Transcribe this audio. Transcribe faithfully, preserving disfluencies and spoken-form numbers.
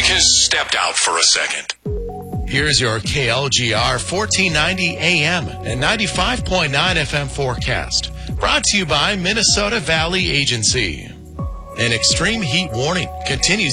has stepped out for a second. Here's your K L G R fourteen ninety A M and ninety-five point nine F M forecast. Brought to you by Minnesota Valley Agency. An extreme heat warning continues